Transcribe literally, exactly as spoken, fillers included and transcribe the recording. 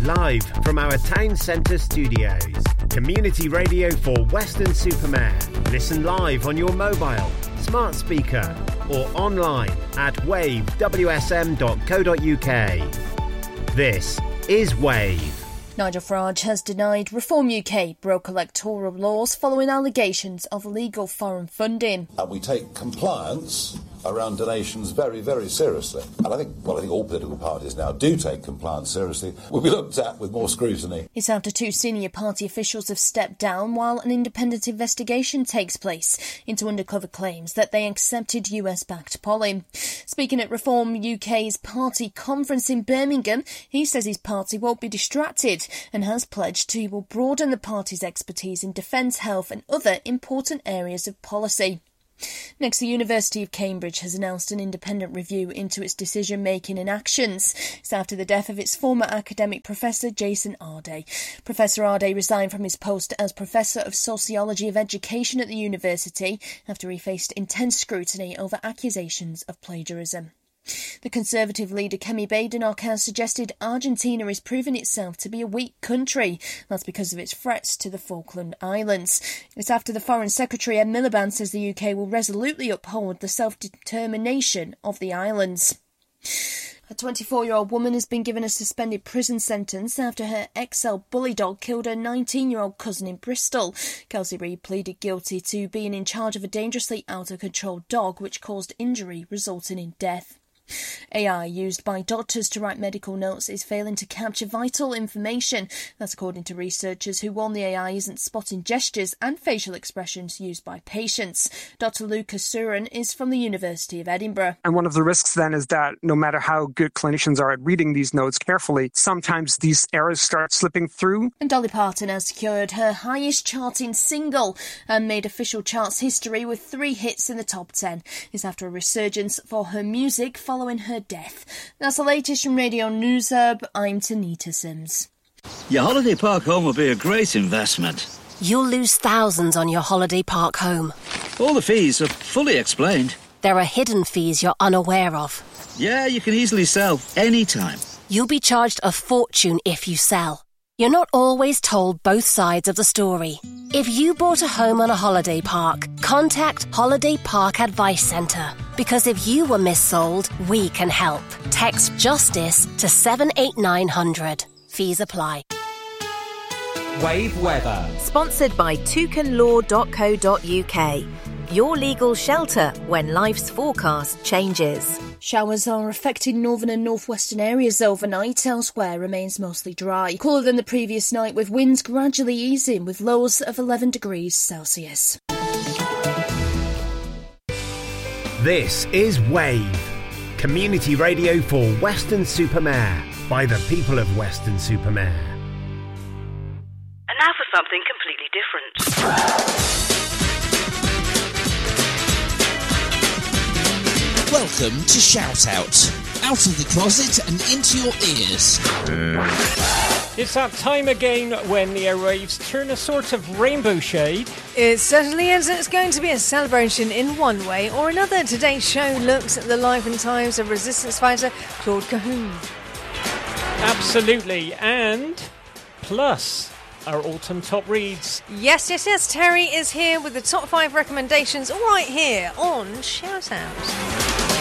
live from our town centre studios. Community radio for Weston-super-Mare. Listen live on your mobile, smart speaker or online at wave w s m dot co dot u k. This is Wave. Nigel Farage has denied Reform U K broke electoral laws following allegations of illegal foreign funding. And we take compliance around donations very, very seriously. And I think, well, I think all political parties now do take compliance seriously. Will be looked at with more scrutiny. It's after two senior party officials have stepped down while an independent investigation takes place into undercover claims that they accepted U S-backed polling. Speaking at Reform U K's party conference in Birmingham, he says his party won't be distracted and has pledged to will broaden the party's expertise in defence, health and other important areas of policy. Next, the University of Cambridge has announced an independent review into its decision-making and actions. It's after the death of its former academic professor, Jason Arday. Professor Arday resigned from his post as Professor of Sociology of Education at the university after he faced intense scrutiny over accusations of plagiarism. The Conservative leader Kemi Badenoch has suggested Argentina is proving itself to be a weak country. That's because of its threats to the Falkland Islands. It's after the Foreign Secretary Ed Miliband says the U K will resolutely uphold the self-determination of the islands. A twenty-four-year-old woman has been given a suspended prison sentence after her X L bully dog killed her nineteen-year-old cousin in Bristol. Kelsey Reid pleaded guilty to being in charge of a dangerously out-of-control dog which caused injury resulting in death. A I used by doctors to write medical notes is failing to capture vital information. That's according to researchers who warn the A I isn't spotting gestures and facial expressions used by patients. Doctor Lucas Surin is from the University of Edinburgh. And one of the risks then is that no matter how good clinicians are at reading these notes carefully, sometimes these errors start slipping through. And Dolly Parton has secured her highest charting single and made official charts history with three hits in the top ten. It's after a resurgence for her music following her death. That's the latest from Radio Newshub. I'm Tanita Sims. Your holiday park home will be a great investment. You'll lose thousands on your holiday park home. All the fees are fully explained. There are hidden fees you're unaware of. Yeah, you can easily sell anytime. You'll be charged a fortune if you sell. You're not always told both sides of the story. If you bought a home on a holiday park, contact Holiday Park Advice Centre. Because if you were missold, we can help. Text JUSTICE to seven eight nine hundred. Fees apply. Wave weather. Sponsored by toucan law dot co dot u k. Your legal shelter when life's forecast changes. Showers are affecting northern and northwestern areas overnight. Elsewhere remains mostly dry. Cooler than the previous night with winds gradually easing with lows of eleven degrees Celsius. This is Wave. Community radio for Weston-super-Mare by the people of Weston-super-Mare. And now for something completely different. Welcome to Shout Out. Out of the closet and into your ears. It's that time again when the airwaves turn a sort of rainbow shade. It certainly is. It's going to be a celebration in one way or another. Today's show looks at the life and times of resistance fighter Claude Cahun. Absolutely. And plus our autumn top reads. Yes, yes, yes. Terry is here with the top five recommendations right here on Shout Out.